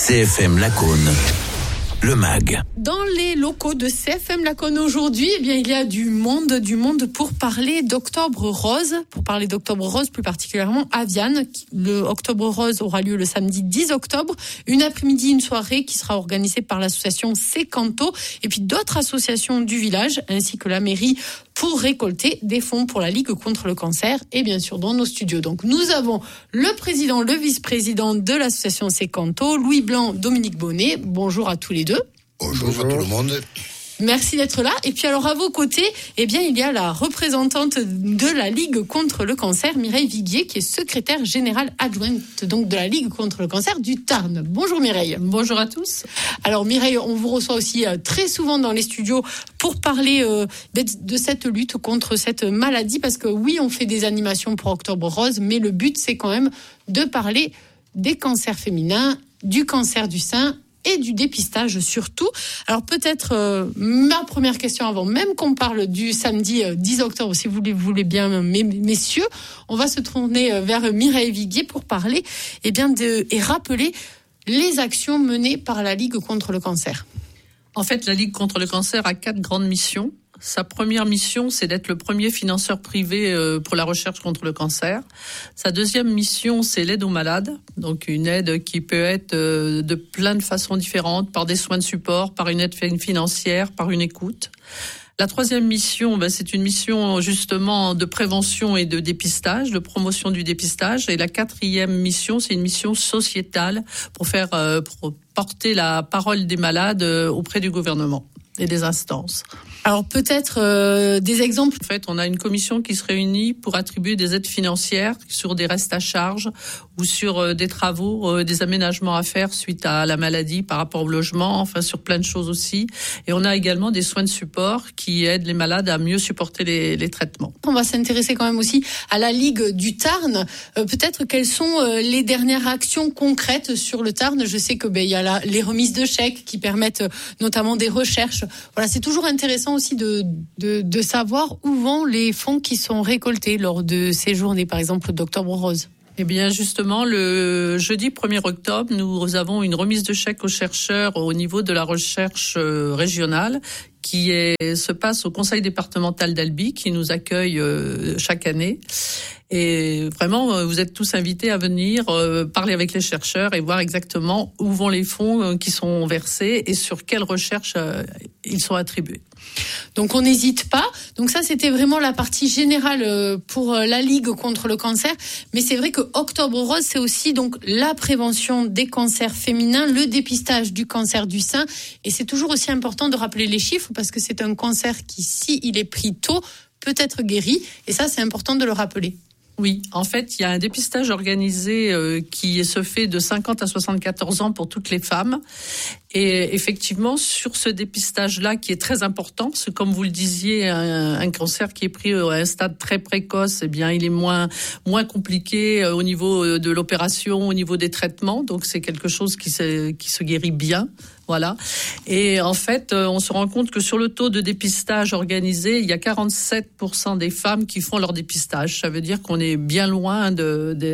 CFM Lacaune. Le MAG. Dans les locaux de CFM Lacaune aujourd'hui, eh bien, il y a du monde pour parler d'Octobre Rose. Pour parler d'Octobre Rose, plus particulièrement à Viane. Le Octobre Rose aura lieu le samedi 10 octobre. Une après-midi, une soirée qui sera organisée par l'association Secanto et puis d'autres associations du village ainsi que la mairie pour récolter des fonds pour la Ligue contre le cancer et bien sûr dans nos studios. Donc nous avons le président, le vice-président de l'association Secanto, Louis Blanc, Dominique Bonnet. Bonjour à tous les deux. Bonjour à tout le monde. Merci d'être là. Et puis alors à vos côtés, eh bien il y a la représentante de la Ligue contre le cancer, Mireille Viguier, qui est secrétaire générale adjointe donc de la Ligue contre le cancer du Tarn. Bonjour Mireille. Bonjour à tous. Alors Mireille, on vous reçoit aussi très souvent dans les studios pour parler de cette lutte contre cette maladie, parce que oui, on fait des animations pour Octobre Rose, mais le but c'est quand même de parler des cancers féminins, du cancer du sein et du dépistage surtout. Alors peut-être ma première question avant même qu'on parle du samedi 10 octobre, si vous voulez bien, messieurs, on va se tourner vers Mireille Viguier pour parler et rappeler les actions menées par la Ligue contre le cancer. En fait, la Ligue contre le cancer a 4 grandes missions. Sa première mission, c'est d'être le premier financeur privé pour la recherche contre le cancer. Sa deuxième mission, c'est l'aide aux malades. Donc une aide qui peut être de plein de façons différentes, par des soins de support, par une aide financière, par une écoute. La troisième mission, c'est une mission justement de prévention et de dépistage, de promotion du dépistage. Et la quatrième mission, c'est une mission sociétale pour porter la parole des malades auprès du gouvernement et des instances. Alors peut-être des exemples. En fait, on a une commission qui se réunit pour attribuer des aides financières sur des restes à charge ou sur des travaux, des aménagements à faire suite à la maladie par rapport au logement, enfin sur plein de choses aussi. Et on a également des soins de support qui aident les malades à mieux supporter les traitements. On va s'intéresser quand même aussi à la Ligue du Tarn. Peut-être quelles sont les dernières actions concrètes sur le Tarn. Je sais que il y a les remises de chèques qui permettent notamment des recherches. Voilà, c'est toujours intéressant aussi de savoir où vont les fonds qui sont récoltés lors de ces journées, par exemple d'Octobre Rose. Eh bien, justement, le jeudi 1er octobre, nous avons une remise de chèques aux chercheurs au niveau de la recherche régionale qui se passe au conseil départemental d'Albi, qui nous accueille chaque année. Et vraiment, vous êtes tous invités à venir parler avec les chercheurs et voir exactement où vont les fonds qui sont versés et sur quelles recherches ils sont attribués. Donc on n'hésite pas. Donc ça, c'était vraiment la partie générale pour la Ligue contre le cancer. Mais c'est vrai que Octobre Rose, c'est aussi donc la prévention des cancers féminins, le dépistage du cancer du sein. Et c'est toujours aussi important de rappeler les chiffres parce que c'est un cancer qui, si il est pris tôt, peut être guéri. Et ça, c'est important de le rappeler. Oui, en fait, il y a un dépistage organisé qui se fait de 50 à 74 ans pour toutes les femmes. Et effectivement, sur ce dépistage-là, qui est très important, parce que comme vous le disiez, un cancer qui est pris à un stade très précoce, eh bien, il est moins compliqué au niveau de l'opération, au niveau des traitements. Donc, c'est quelque chose qui se guérit bien. Voilà. Et en fait, on se rend compte que sur le taux de dépistage organisé, il y a 47% des femmes qui font leur dépistage. Ça veut dire qu'on est bien loin du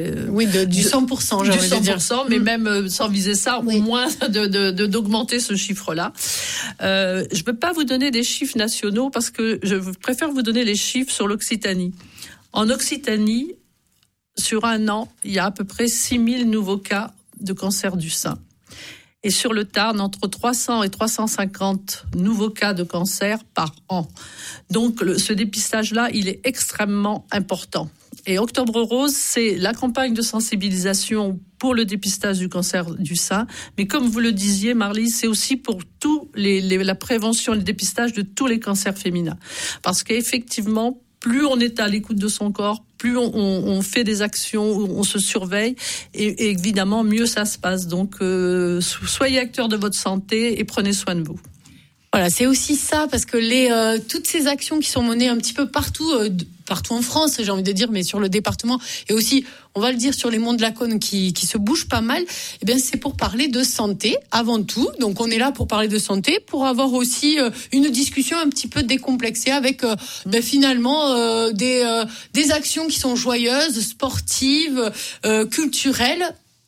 100%, j'aimerais dire. Du 100%, mais même sans viser ça, au moins d'augmenter ce chiffre-là. Je peux pas vous donner des chiffres nationaux parce que je préfère vous donner les chiffres sur l'Occitanie. En Occitanie, sur un an, il y a à peu près 6000 nouveaux cas de cancer du sein. Et sur le Tarn, entre 300 et 350 nouveaux cas de cancer par an. Donc, ce dépistage-là, il est extrêmement important. Et Octobre Rose, c'est la campagne de sensibilisation pour le dépistage du cancer du sein. Mais comme vous le disiez, Marly, c'est aussi pour la prévention et le dépistage de tous les cancers féminins. Parce qu'effectivement, plus on est à l'écoute de son corps, plus on fait des actions, on se surveille, et évidemment, mieux ça se passe. Donc, soyez acteurs de votre santé et prenez soin de vous. Voilà, c'est aussi ça, parce que toutes ces actions qui sont menées un petit peu partout en France, j'ai envie de dire, mais sur le département, et aussi, on va le dire, sur les monts de Lacaune qui se bougent pas mal, eh bien, c'est pour parler de santé, avant tout. Donc, on est là pour parler de santé, pour avoir aussi une discussion un petit peu décomplexée avec, finalement, des actions qui sont joyeuses, sportives, culturelles.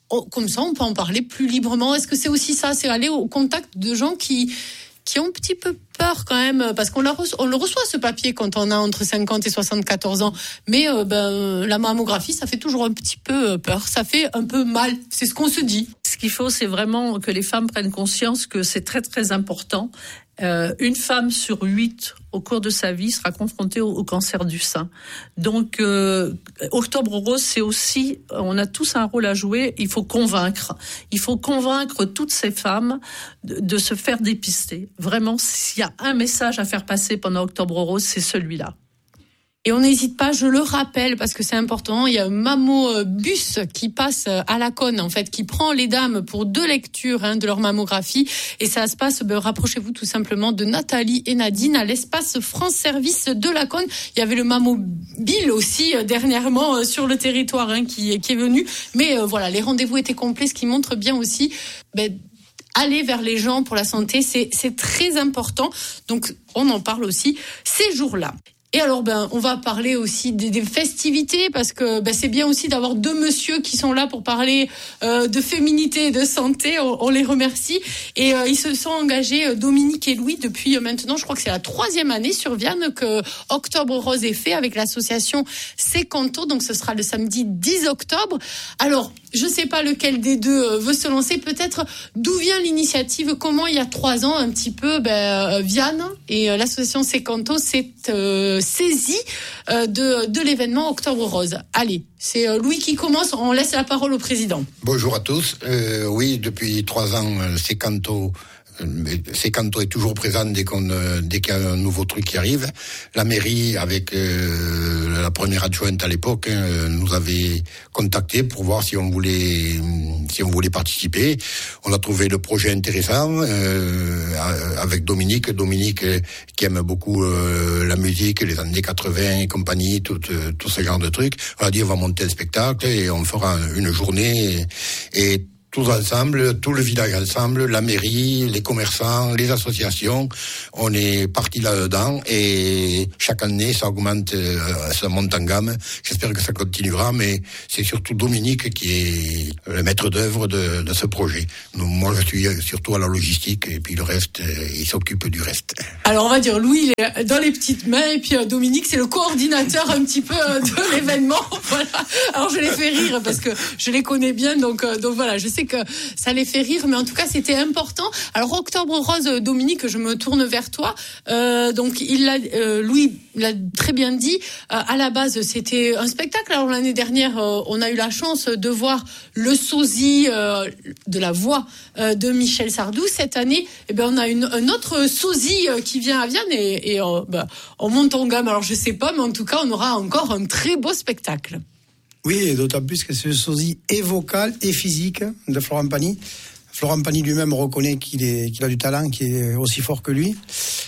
comme ça, on peut en parler plus librement. Est-ce que c'est aussi ça, c'est aller au contact de gens qui ont un petit peu peur quand même, parce qu'on le reçoit ce papier quand on a entre 50 et 74 ans, mais la mammographie, ça fait toujours un petit peu peur, ça fait un peu mal, c'est ce qu'on se dit. Ce qu'il faut, c'est vraiment que les femmes prennent conscience que c'est très très important. Une femme sur 8 au cours de sa vie sera confrontée au cancer du sein. Donc, Octobre Rose, c'est aussi, on a tous un rôle à jouer. Il faut convaincre toutes ces femmes de se faire dépister. Vraiment, s'il y a un message à faire passer pendant Octobre Rose, c'est celui-là. Et on n'hésite pas, je le rappelle, parce que c'est important, il y a un mammobus qui passe à la Cône, en fait, qui prend les dames pour 2 lectures de leur mammographie. Et ça se passe, rapprochez-vous tout simplement de Nathalie et Nadine à l'espace France Service de la Cône. Il y avait le mammobile aussi dernièrement sur le territoire qui est venu. Mais voilà, les rendez-vous étaient complets, ce qui montre bien aussi... aller vers les gens pour la santé, c'est très important. Donc, on en parle aussi ces jours-là. Et alors, on va parler aussi des festivités, parce que c'est bien aussi d'avoir 2 messieurs qui sont là pour parler de féminité et de santé. On les remercie. Et ils se sont engagés, Dominique et Louis, depuis maintenant, je crois que c'est la 3e année sur Vianne que Octobre Rose est fait avec l'association Secanto. Donc, ce sera le samedi 10 octobre. Alors, je sais pas lequel des deux veut se lancer. Peut-être d'où vient l'initiative, comment il y a 3 ans, un petit peu, Vianne et l'association Secanto s'est saisie de l'événement Octobre Rose. Allez, c'est Louis qui commence. On laisse la parole au président. Bonjour à tous. Oui, depuis 3 ans, Secanto est toujours présent dès qu'il y a un nouveau truc qui arrive. La mairie, avec la première adjointe à l'époque, nous avait contacté pour voir si on voulait participer. On a trouvé le projet intéressant avec Dominique qui aime beaucoup la musique, les années 80 et compagnie, tout ce genre de trucs. On a dit on va monter un spectacle et on fera une journée et tous ensemble, tout le village ensemble, la mairie, les commerçants, les associations, on est parti là-dedans et chaque année ça augmente, ça monte en gamme. J'espère que ça continuera, mais c'est surtout Dominique qui est le maître d'œuvre de ce projet. Donc, moi je suis surtout à la logistique et puis le reste, il s'occupe du reste. Alors on va dire Louis il est dans les petites mains et puis Dominique c'est le coordinateur un petit peu de l'événement. Voilà. Alors je les fais rire parce que je les connais bien, donc voilà, je sais que ça les fait rire, mais en tout cas c'était important. Alors Octobre Rose, Dominique, je me tourne vers toi. Donc Louis l'a très bien dit. À la base c'était un spectacle. Alors l'année dernière on a eu la chance de voir le sosie de la voix de Michel Sardou. Cette année on a un autre sosie qui vient à Vianne et on monte en gamme. Alors je sais pas, mais en tout cas on aura encore un très beau spectacle. Oui, et d'autant plus que c'est le sosie et vocal et physique de Florent Pagny. Florent Pagny lui-même reconnaît qu'il a du talent, qui est aussi fort que lui.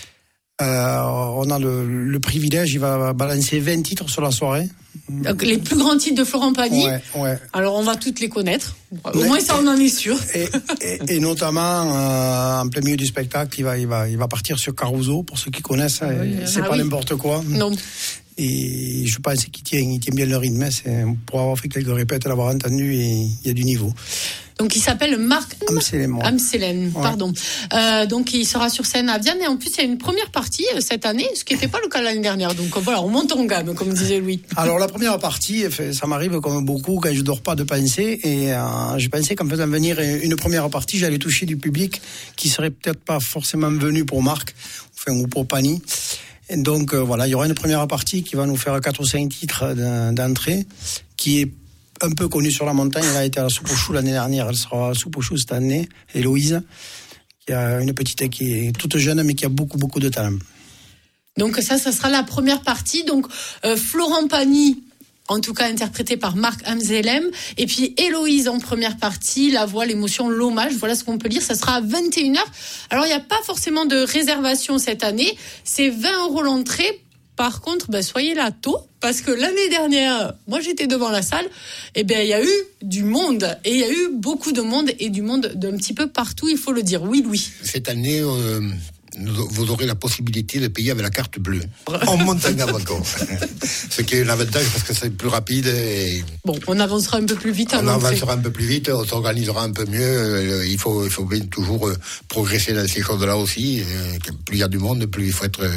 On a le privilège, il va balancer 20 titres sur la soirée. Donc, les plus grands titres de Florent Pagny. Ouais. Alors on va toutes les connaître. Au moins ça on en est sûr. Et notamment en plein milieu du spectacle, il va partir sur Caruso, pour ceux qui connaissent. C'est pas n'importe quoi. Non. Et je pense qu'il tient bien le rythme. C'est pour avoir fait quelques répètes, l'avoir entendu, et il y a du niveau. Donc il s'appelle Marc Amselem, pardon. Donc il sera sur scène à Vianne et en plus il y a une première partie cette année, ce qui n'était pas le cas l'année dernière. Donc voilà, on monte en gamme, comme disait Louis. Alors la première partie, ça m'arrive comme beaucoup quand je dors pas de penser, et je pensais qu'en faisant venir une première partie, j'allais toucher du public qui serait peut-être pas forcément venu pour Marc, ou pour Pagny. Et donc voilà, il y aura une première partie qui va nous faire 4 ou 5 titres d'entrée, qui est un peu connue sur la montagne. Elle a été à la soupe aux choux l'année dernière, elle sera à la soupe aux choux cette année. Héloïse, qui a une petite qui est toute jeune mais qui a beaucoup de talent. Donc ça sera la première partie. Donc Florent Pagny, en tout cas interprété par Marc Amselem, et puis Héloïse en première partie, la voix, l'émotion, l'hommage, voilà ce qu'on peut lire. Ça sera à 21h. Alors il n'y a pas forcément de réservation cette année, c'est 20 € l'entrée. Par contre, soyez là tôt, parce que l'année dernière, moi j'étais devant la salle, il y a eu du monde, et il y a eu beaucoup de monde, et du monde d'un petit peu partout, il faut le dire. Oui, Louis. Cette année, vous aurez la possibilité de payer avec la carte bleue en montant à votre ce qui est un avantage parce que c'est plus rapide. Et bon, on avancera un peu plus vite. On avancera un peu plus vite, on s'organisera un peu mieux. Il faut bien toujours progresser dans ces choses-là aussi. Plus il y a du monde, plus il faut être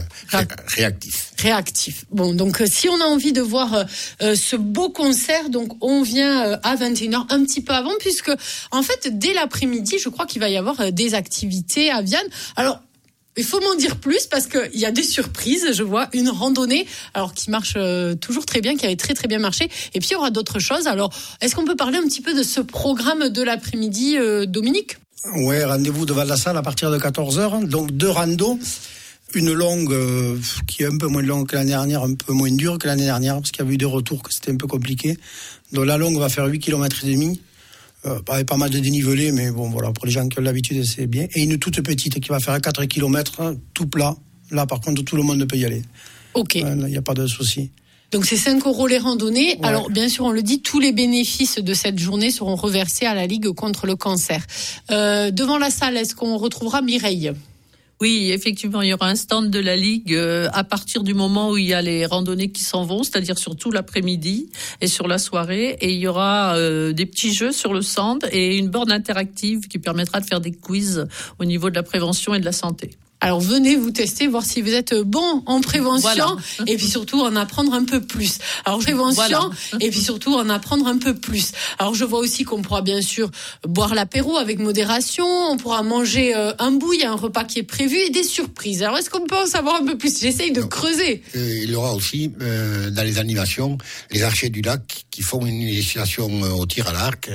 réactif. Réactif. Bon, donc si on a envie de voir ce beau concert, donc on vient à 21h, un petit peu avant, puisque en fait, dès l'après-midi, je crois qu'il va y avoir des activités à Vianne. Alors, il faut m'en dire plus parce qu'il y a des surprises. Je vois une randonnée alors qui marche toujours très bien, qui avait très très bien marché. Et puis il y aura d'autres choses. Alors, est-ce qu'on peut parler un petit peu de ce programme de l'après-midi, Dominique ? Ouais, rendez-vous devant la salle à partir de 14h. Donc 2 randos. Une longue qui est un peu moins longue que l'année dernière, un peu moins dure que l'année dernière parce qu'il y a eu des retours que c'était un peu compliqué. Donc la longue va faire 8 km et demi. Avec pas mal de dénivelé, mais bon, voilà, pour les gens qui ont l'habitude, c'est bien. Et une toute petite qui va faire 4 km, tout plat. Là, par contre, tout le monde peut y aller. Ok. Il n'y a pas de souci. Donc, c'est 5 € les randonnées. Ouais. Alors, bien sûr, on le dit, tous les bénéfices de cette journée seront reversés à la Ligue contre le cancer. Devant la salle, est-ce qu'on retrouvera Mireille ? Oui, effectivement, il y aura un stand de la Ligue à partir du moment où il y a les randonnées qui s'en vont, c'est-à-dire sur tout l'après-midi et sur la soirée. Et il y aura des petits jeux sur le stand et une borne interactive qui permettra de faire des quiz au niveau de la prévention et de la santé. Alors venez vous tester, voir si vous êtes bon en prévention, voilà. Et puis surtout en apprendre un peu plus. Alors prévention, voilà. Et puis surtout en apprendre un peu plus. Alors je vois aussi qu'on pourra bien sûr boire l'apéro avec modération, on pourra manger un bout, il y a un repas qui est prévu et des surprises. Alors est-ce qu'on peut en savoir un peu plus ? J'essaye de creuser. Il y aura aussi dans les animations les archers du lac qui font une initiation au tir à l'arc.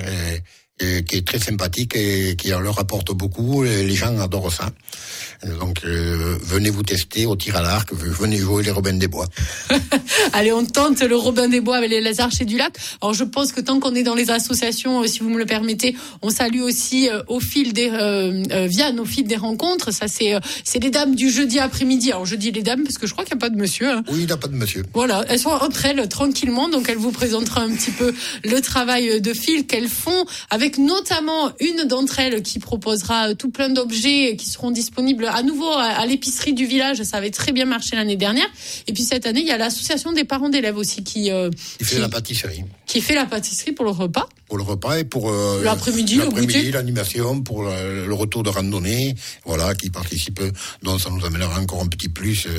Qui est très sympathique et qui leur apporte beaucoup. Les gens adorent ça. Donc, venez vous tester au tir à l'arc, venez jouer les Robins des Bois. Allez, on tente le Robin des Bois avec les Archers du Lac. Alors, je pense que tant qu'on est dans les associations, si vous me le permettez, on salue aussi au fil des Vianne, au fil des rencontres. Ça, c'est les dames du jeudi après-midi. Alors, je dis les dames parce que je crois qu'il n'y a pas de monsieur. Hein. Oui, il n'y a pas de monsieur. Voilà, elles sont entre elles tranquillement, donc elle vous présentera un petit peu le travail de fil qu'elles font, avec notamment une d'entre elles qui proposera tout plein d'objets qui seront disponibles à nouveau à l'épicerie du village. Ça avait très bien marché l'année dernière. Et puis cette année, il y a l'association des parents d'élèves aussi qui fait la pâtisserie. Qui fait la pâtisserie pour le repas. Pour le repas et pour l'après-midi, l'animation, pour le retour de randonnée, voilà, qui participe. Donc ça nous amènera encore un petit plus